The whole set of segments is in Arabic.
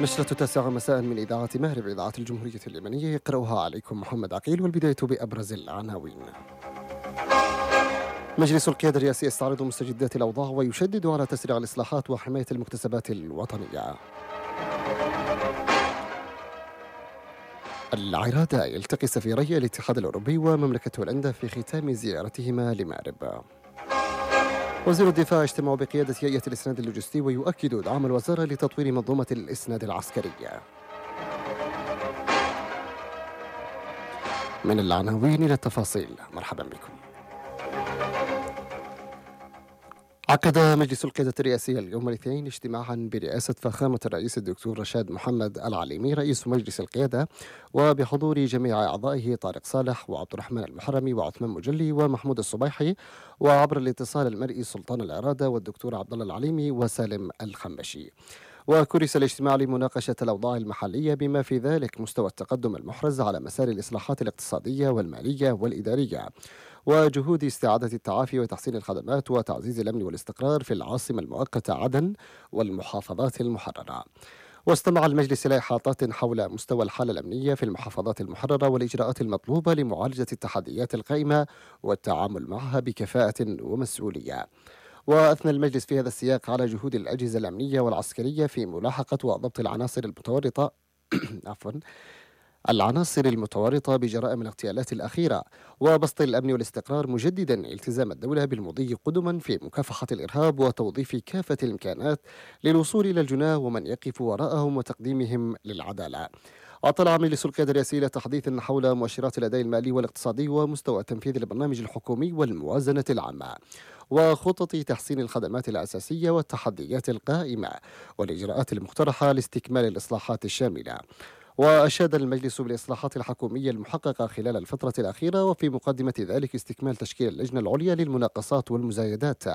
نشرة 9 مساء من إذاعة مهرب إذاعة الجمهورية اليمنية، يقرأها عليكم محمد عقيل. والبداية بأبرز العناوين. مجلس القيادة الرئاسي يستعرض مستجدات الأوضاع ويشدد على تسريع الإصلاحات وحماية المكتسبات الوطنية. العرادة يلتقي سفيري الاتحاد الأوروبي ومملكة هولندا في ختام زيارتهما لمأرب. وزير الدفاع يجتمع بقيادة هيئة الإسناد اللوجستي ويؤكد دعم الوزارة لتطوير منظومة الإسناد العسكري. من العناوين إلى التفاصيل، مرحبا بكم. عقد مجلس القيادة الرئاسي اليوم الاثنين اجتماعا برئاسة فخامة الرئيس الدكتور رشاد محمد العليمي رئيس مجلس القيادة، وبحضور جميع أعضائه طارق صالح وعبد الرحمن المحرمي وعثمان مجلي ومحمود الصبيحي، وعبر الاتصال المرئي سلطان العرادة والدكتور عبد الله العليمي وسالم الخنبشي. وكرس الاجتماع لمناقشة الأوضاع المحلية بما في ذلك مستوى التقدم المحرز على مسار الإصلاحات الاقتصادية والمالية والإدارية، وجهود استعادة التعافي وتحسين الخدمات وتعزيز الأمن والاستقرار في العاصمة المؤقتة عدن والمحافظات المحررة. واستمع المجلس إلى إحاطات حول مستوى الحالة الأمنية في المحافظات المحررة والإجراءات المطلوبة لمعالجة التحديات القائمة والتعامل معها بكفاءة ومسؤولية. وأثنى المجلس في هذا السياق على جهود الأجهزة الأمنية والعسكرية في ملاحقة وضبط العناصر المتورطة بجرائم الاغتيالات الأخيرة وبسط الأمن والاستقرار، مجددا التزام الدولة بالمضي قدما في مكافحة الإرهاب وتوظيف كافة الإمكانات للوصول إلى الجناه ومن يقف وراءهم وتقديمهم للعدالة. اطلع مجلس القيادة الرئاسي إلى تحديث حول مؤشرات الأداء المالي والاقتصادي ومستوى تنفيذ البرنامج الحكومي والموازنة العامة وخطط تحسين الخدمات الأساسية والتحديات القائمة والإجراءات المقترحة لاستكمال الإصلاحات الشاملة. وأشاد المجلس بالإصلاحات الحكومية المحققة خلال الفترة الأخيرة، وفي مقدمة ذلك استكمال تشكيل اللجنة العليا للمناقصات والمزايدات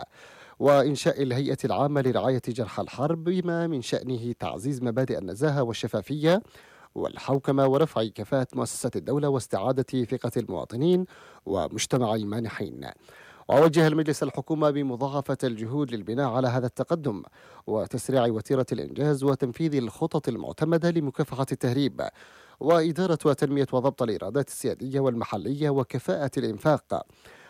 وإنشاء الهيئة العامة لرعاية جرحى الحرب بما من شأنه تعزيز مبادئ النزاهة والشفافية والحوكمة ورفع كفاءة مؤسسات الدولة واستعادة ثقة المواطنين ومجتمع المانحين. ووجه المجلس الحكومة بمضاعفة الجهود للبناء على هذا التقدم وتسريع وتيرة الإنجاز وتنفيذ الخطط المعتمدة لمكافحة التهريب وإدارة وتنمية وضبط الإيرادات السيادية والمحلية وكفاءة الإنفاق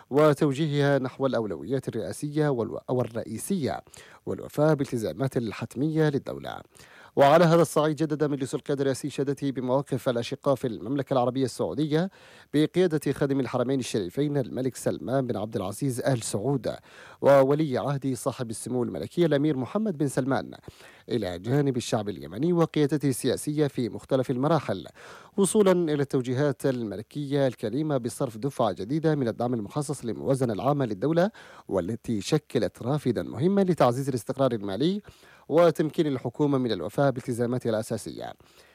وتوجيهها نحو الأولويات الرئاسية والرئيسية والوفاء بالالتزامات الحتمية للدولة. وعلى هذا الصعيد جدد مجلس القيادة الرئاسي شهادته بمواقف الأشقاء في المملكة العربية السعودية بقيادة خادم الحرمين الشريفين الملك سلمان بن عبد العزيز آل سعود وولي عهد صاحب السمو الملكي الأمير محمد بن سلمان إلى جانب الشعب اليمني وقيادته السياسية في مختلف المراحل، وصولا إلى التوجيهات الملكية الكريمة بصرف دفعة جديدة من الدعم المخصص للموازنة العامة للدولة، والتي شكلت رافدا مهما لتعزيز الاستقرار المالي وتمكين الحكومة من الوفاء بالتزاماتها الأساسية.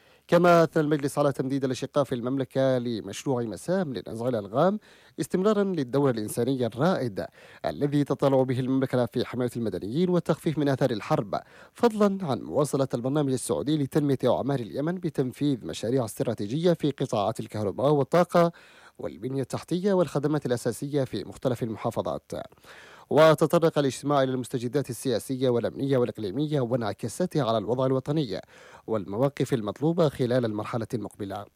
كما أثنى المجلس على تمديد الأشقاء في المملكة لمشروع مسام لنزع الألغام استمرارا للدور الإنساني الرائد الذي تطلع به المملكة في حماية المدنيين والتخفيف من آثار الحرب، فضلا عن مواصلة البرنامج السعودي لتنمية أعمار اليمن بتنفيذ مشاريع استراتيجية في قطاعات الكهرباء والطاقة والبنية التحتية والخدمات الأساسية في مختلف المحافظات. وتطرق الاجتماع إلى المستجدات السياسية والأمنية والإقليمية وانعكاساتها على الوضع الوطني والمواقف المطلوبة خلال المرحلة المقبلة.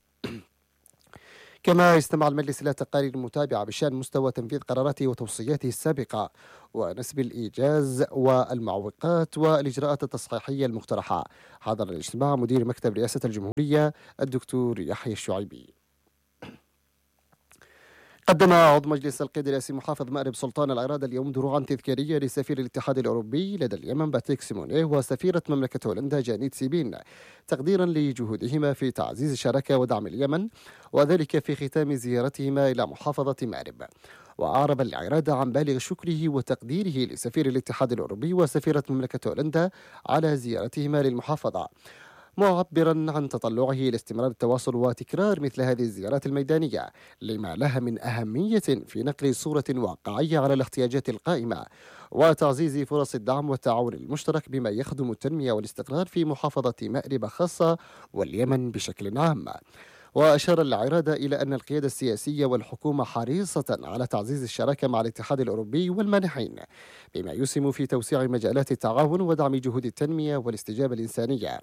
كما استمع المجلس إلى تقارير متابعة بشأن مستوى تنفيذ قراراته وتوصياته السابقة ونسب الإيجاز والمعوقات والإجراءات التصحيحية المقترحة. حضر الاجتماع مدير مكتب رئاسة الجمهورية الدكتور يحيى الشعيبي. قدم عضو مجلس القيادة الرئاسي محافظ مأرب سلطان العرادة اليوم دروعا تذكارية لسفير الاتحاد الأوروبي لدى اليمن باتريك سيمونيه وسفيرة مملكة هولندا جانيت سيبين، تقديرا لجهودهما في تعزيز الشراكة ودعم اليمن، وذلك في ختام زيارتهما إلى محافظة مأرب. وأعرب العرادة عن بالغ شكره وتقديره لسفير الاتحاد الأوروبي وسفيرة مملكة هولندا على زيارتهما للمحافظة، معبرا عن تطلعه لاستمرار التواصل وتكرار مثل هذه الزيارات الميدانية لما لها من أهمية في نقل صورة واقعية على الاحتياجات القائمة وتعزيز فرص الدعم والتعاون المشترك بما يخدم التنمية والاستقرار في محافظة مأرب خاصة واليمن بشكل عام. وأشار العرادة إلى أن القيادة السياسية والحكومة حريصة على تعزيز الشراكة مع الاتحاد الأوروبي والمانحين، بما يسهم في توسيع مجالات التعاون ودعم جهود التنمية والاستجابة الإنسانية،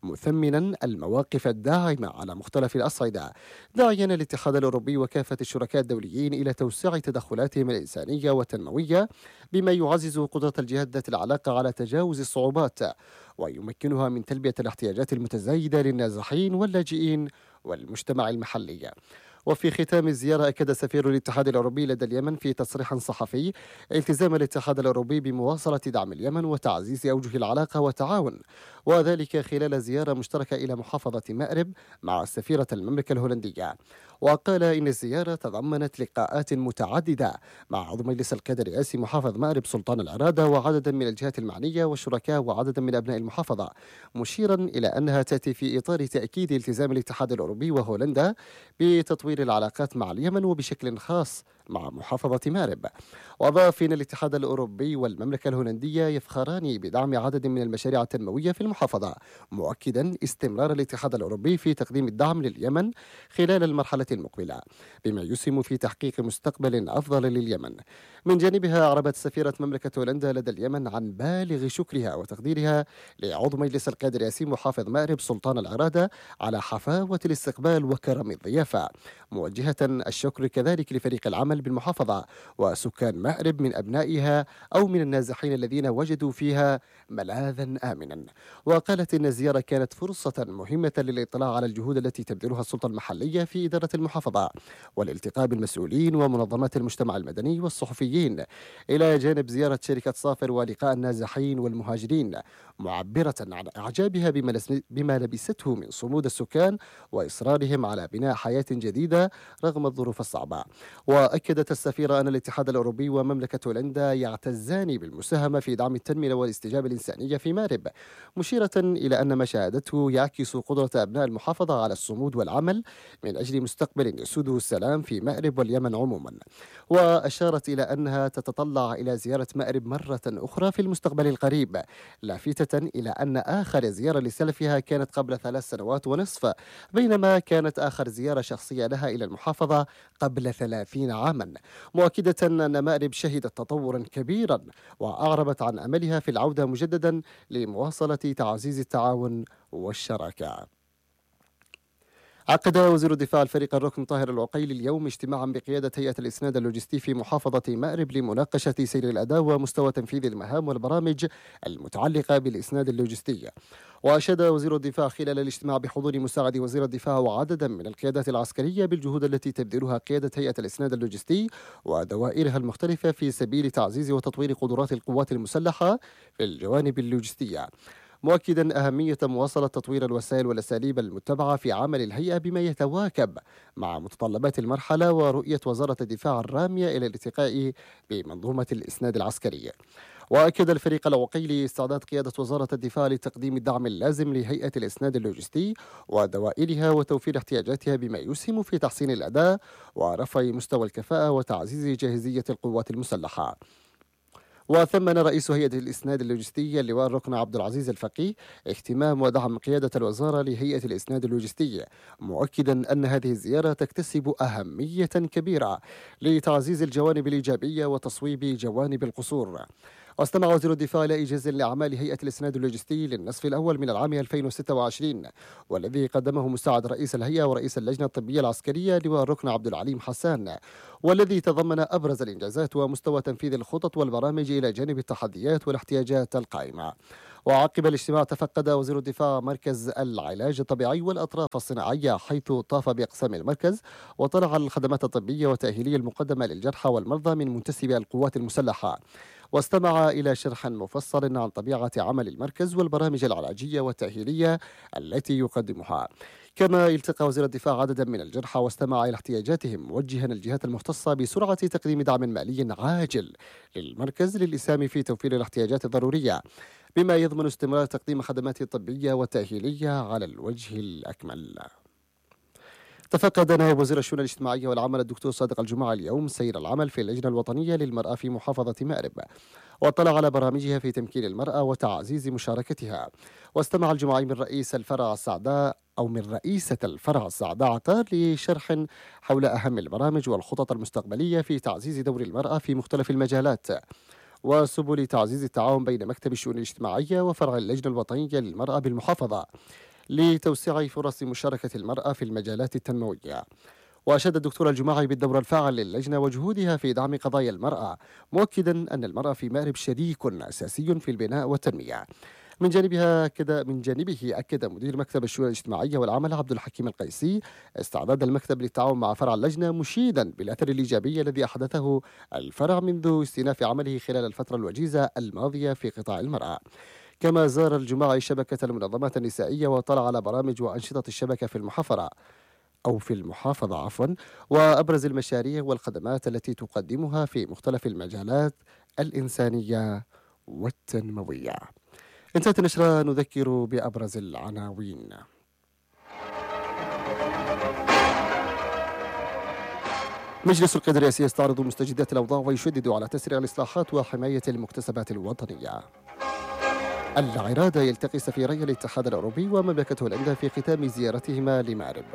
مثمنا المواقف الداعمة على مختلف الأصعدة، داعيا الاتحاد الأوروبي وكافة الشركاء الدوليين إلى توسيع تدخلاتهم الإنسانية والتنموية، بما يعزز قدرة الجهات ذات العلاقة على تجاوز الصعوبات ويمكنها من تلبية الاحتياجات المتزايدة للنازحين واللاجئين والمجتمع المحلي. وفي ختام الزيارة أكد سفير الاتحاد الأوروبي لدى اليمن في تصريح صحفي التزام الاتحاد الأوروبي بمواصلة دعم اليمن وتعزيز أوجه العلاقة والتعاون، وذلك خلال زيارة مشتركة إلى محافظة مأرب مع سفيرة المملكة الهولندية. وقال إن الزيارة تضمنت لقاءات متعددة مع عضو مجلس القيادة الرئاسي محافظ مأرب سلطان العرادة وعددا من الجهات المعنية والشركاء وعددا من أبناء المحافظة، مشيرا إلى أنها تأتي في إطار تأكيد التزام الاتحاد الأوروبي وهولندا بتطوير العلاقات مع اليمن وبشكل خاص مع محافظة مأرب. وأضاف أن الاتحاد الأوروبي والمملكة الهولندية يفخران بدعم عدد من المشاريع التنموية في المحافظة، مؤكدا استمرار الاتحاد الأوروبي في تقديم الدعم لليمن خلال المرحلة المقبلة، بما يسهم في تحقيق مستقبل أفضل لليمن. من جانبها أعربت سفيرة مملكة هولندا لدى اليمن عن بالغ شكرها وتقديرها لعضو مجلس القيادة الرئاسي محافظ مأرب سلطان العرادة على حفاوة الاستقبال وكرم الضيافة، موجهة الشكر كذلك لفريق العمل بالمحافظة وسكان مأرب من أبنائها أو من النازحين الذين وجدوا فيها ملاذا آمنا. وقالت إن الزيارة كانت فرصة مهمة للاطلاع على الجهود التي تبذلها السلطة المحلية في إدارة المحافظة والالتقاء بالمسؤولين ومنظمات المجتمع المدني والصحفيين، إلى جانب زيارة شركة صافر ولقاء النازحين والمهاجرين، معبرة عن إعجابها بما لبسته من صمود السكان وإصرارهم على بناء حياة جديدة رغم الظروف الصعبة. وأكدت السفيرة أن الاتحاد الأوروبي ومملكة هولندا يعتزان بالمساهمة في دعم التنمية والاستجابة الإنسانية في مارب، مشيرة إلى أن ما شاهدته يعكس قدرة أبناء المحافظة على الصمود والعمل من أجل مستقبل يسوده السلام في مأرب واليمن عموما. وأشارت إلى أنها تتطلع إلى زيارة مأرب مرة أخرى في المستقبل القريب، لافتة إلى أن آخر زيارة لسلفها كانت قبل 3 سنوات ونصف، بينما كانت آخر زيارة شخصية لها إلى المحافظة قبل 30 عاما، مؤكدة أن مأرب شهدت تطورا كبيرا وأعربت عن أملها في العودة مجددا لمواصلة تعزيز التعاون والشراكة. عقد وزير الدفاع الفريق الركن طاهر العقيلي اليوم اجتماعا بقيادة هيئة الإسناد اللوجستي في محافظة مأرب لمناقشة سير الأداء ومستوى تنفيذ المهام والبرامج المتعلقة بالإسناد اللوجستي. وأشاد وزير الدفاع خلال الاجتماع بحضور مساعد وزير الدفاع وعددا من القيادات العسكرية بالجهود التي تبذلها قيادة هيئة الإسناد اللوجستي ودوائرها المختلفة في سبيل تعزيز وتطوير قدرات القوات المسلحة في الجوانب اللوجستية، مؤكدا أهمية مواصلة تطوير الوسائل والأساليب المتبعة في عمل الهيئة بما يتواكب مع متطلبات المرحلة ورؤية وزارة الدفاع الرامية إلى الارتقاء بمنظومة الإسناد العسكري. وأكد الفريق العقيلي استعداد قيادة وزارة الدفاع لتقديم الدعم اللازم لهيئة الإسناد اللوجستي ودوائرها وتوفير احتياجاتها بما يسهم في تحسين الأداء ورفع مستوى الكفاءة وتعزيز جاهزية القوات المسلحة. وثمن رئيس هيئة الإسناد اللوجستي اللواء الركن عبد العزيز الفقيه اهتمام ودعم قيادة الوزارة لهيئة الإسناد اللوجستي، مؤكدا أن هذه الزيارة تكتسب أهمية كبيرة لتعزيز الجوانب الإيجابية وتصويب جوانب القصور. واستمع وزير الدفاع إلى إيجاز لأعمال هيئة الإسناد اللوجستي للنصف الأول من العام 2026 والذي قدمه مساعد رئيس الهيئة ورئيس اللجنة الطبية العسكرية لواء الركن عبد العليم حسان، والذي تضمن أبرز الإنجازات ومستوى تنفيذ الخطط والبرامج إلى جانب التحديات والاحتياجات القائمة. وعقب الاجتماع تفقد وزير الدفاع مركز العلاج الطبيعي والأطراف الصناعية حيث طاف بأقسام المركز وطلع على الخدمات الطبية والتأهيلية المقدمة للجرحى والمرضى من منتسبي القوات المسلحة، واستمع إلى شرح مفصل عن طبيعة عمل المركز والبرامج العلاجية والتأهيلية التي يقدمها. كما التقى وزير الدفاع عددا من الجرحى واستمع إلى احتياجاتهم، موجها الجهات المختصة بسرعة تقديم دعم مالي عاجل للمركز للإسهام في توفير الاحتياجات الضرورية بما يضمن استمرار تقديم خدمات طبية وتأهيلية على الوجه الأكمل. تفقد نائب وزير الشؤون الاجتماعية والعمل الدكتور صادق الجمعة اليوم سير العمل في اللجنة الوطنية للمرأة في محافظة مأرب، واطلع على برامجها في تمكين المرأة وتعزيز مشاركتها. واستمع الجمعي من رئيس الفرع السعداء أو من رئيسة الفرع السعداء عطار لشرح حول أهم البرامج والخطط المستقبلية في تعزيز دور المرأة في مختلف المجالات، وسبل تعزيز التعاون بين مكتب الشؤون الاجتماعية وفرع اللجنة الوطنية للمرأة بالمحافظة لتوسيع فرص مشاركة المرأة في المجالات التنموية. وأشاد الدكتور الجماعي بالدور الفاعل للجنة وجهودها في دعم قضايا المرأة، مؤكدا أن المرأة في مأرب شريك أساسي في البناء والتنمية. من جانبه أكد مدير مكتب الشؤون الاجتماعية والعمل عبد الحكيم القيسي استعداد المكتب للتعاون مع فرع اللجنة، مشيدا بالأثر الإيجابي الذي أحدثه الفرع منذ استئناف عمله خلال الفترة الوجيزة الماضية في قطاع المرأة. كما زار الجماعي شبكة المنظمات النسائية وطلع على برامج وأنشطة الشبكة في المحافظة وأبرز المشاريع والخدمات التي تقدمها في مختلف المجالات الإنسانية والتنموية. انتهت النشرة، نذكر بأبرز العناوين. مجلس القيادة الرئاسي يستعرض مستجدات الأوضاع ويشدد على تسريع الإصلاحات وحماية المكتسبات الوطنية. العرادة يلتقي سفيري الاتحاد الأوروبي ومملكة هولندا في ختام زيارتهما لمأرب.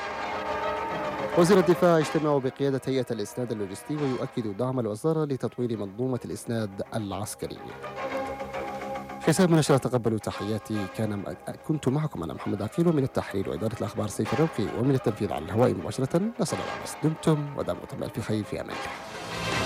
وزير الدفاع يجتمع بقيادة هيئة الإسناد اللوجستي ويؤكد دعم الوزارة لتطوير منظومة الإسناد العسكري. حساب نشرة تقبلوا تحياتي، كنت معكم أنا محمد عقيل، ومن التحرير وإدارة الأخبار سيف الروقي، ومن التنفيذ على الهواء مباشرة نسأل الله دمتم ودامتم في خير، في أمان الله.